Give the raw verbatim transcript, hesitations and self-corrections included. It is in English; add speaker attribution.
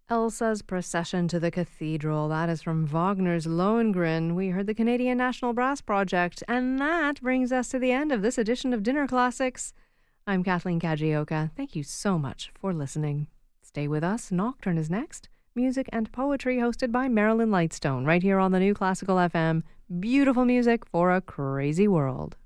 Speaker 1: Elsa's Procession to the Cathedral. That is from Wagner's Lohengrin. We heard the Canadian National Brass Project, and that brings us to the end of this edition of Dinner Classics. I'm Kathleen Kajioka. Thank you so much for listening. Stay with us. Nocturne is next. Music and poetry hosted by Marilyn Lightstone right here on the New Classical F M. Beautiful music for a crazy world.